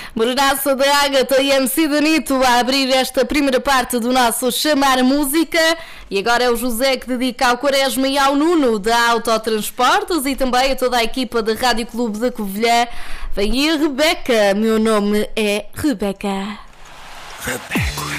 Moradaça da Ágata e MC Danito a abrir esta primeira parte do nosso Chamar Música. E agora é o José que dedica ao Quaresma e ao Nuno da Autotransportes e também a toda a equipa da Rádio Clube da Covilhã. Vem aí a Rebeca, meu nome é Rebeca.